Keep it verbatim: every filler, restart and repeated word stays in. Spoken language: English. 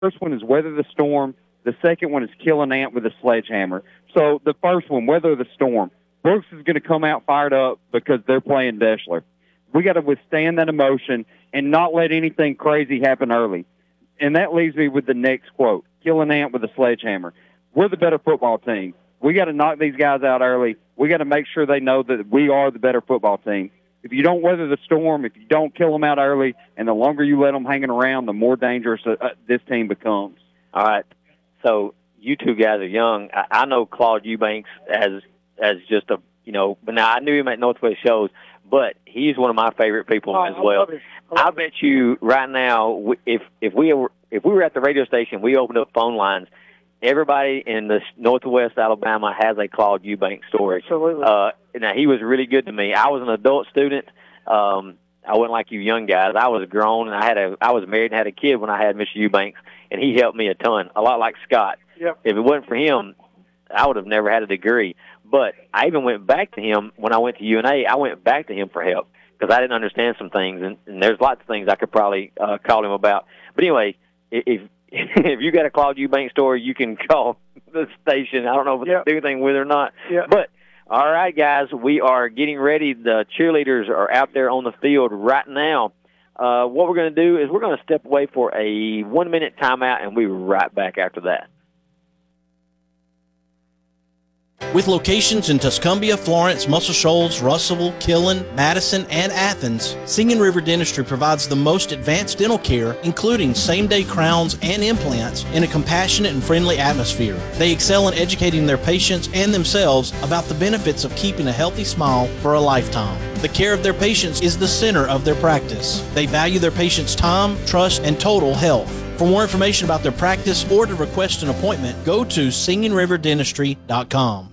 first one is weather the storm. The second one is kill an ant with a sledgehammer. So the first one, weather the storm. Brooks is going to come out fired up because they're playing Deshler. We got to withstand that emotion and not let anything crazy happen early. And that leaves me with the next quote, kill an ant with a sledgehammer. We're the better football team. We got to knock these guys out early. We got to make sure they know that we are the better football team. If you don't weather the storm, if you don't kill them out early, and the longer you let them hanging around, the more dangerous uh, this team becomes. All right. So you two guys are young. I, I know Claude Eubanks as as just a, you know, but now I knew him at Northwest shows, but he's one of my favorite people Oh, as I well. love it. I love I bet you right now, if if we were if we were at the radio station, we opened up phone lines. Everybody in the Northwest Alabama has a Claude Eubanks story. Absolutely. Uh, now he was really good to me. I was an adult student. Um, I wasn't like you young guys. I was grown, and I had a I was married and had a kid when I had Mister Eubanks, and he helped me a ton. A lot like Scott. Yep. If it wasn't for him, I would have never had a degree. But I even went back to him when I went to U N A. I went back to him for help because I didn't understand some things, and, and there's lots of things I could probably uh, call him about. But anyway, if if you got a Claude Eubanks story, you can call the station. I don't know if Yep. it's do anything with it or not. Yep. But, all right, guys, we are getting ready. The cheerleaders are out there on the field right now. Uh, what we're going to do is we're going to step away for a one-minute timeout, and we'll be right back after that. With locations in Tuscumbia, Florence, Muscle Shoals, Russellville, Killen, Madison, and Athens, Singing River Dentistry provides the most advanced dental care, including same-day crowns and implants, in a compassionate and friendly atmosphere. They excel in educating their patients and themselves about the benefits of keeping a healthy smile for a lifetime. The care of their patients is the center of their practice. They value their patients' time, trust, and total health. For more information about their practice or to request an appointment, go to singing river dentistry dot com.